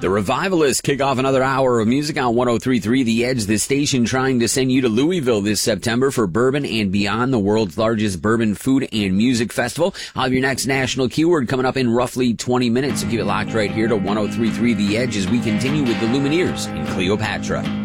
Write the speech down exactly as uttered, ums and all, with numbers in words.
The Revivalists kick off another hour of music on one oh three point three The Edge, the station trying to send you to Louisville this September for Bourbon and Beyond, the world's largest bourbon food and music festival. I'll have your next national keyword coming up in roughly twenty minutes, so keep it locked right here to one oh three point three The Edge as we continue with the Lumineers in Cleopatra.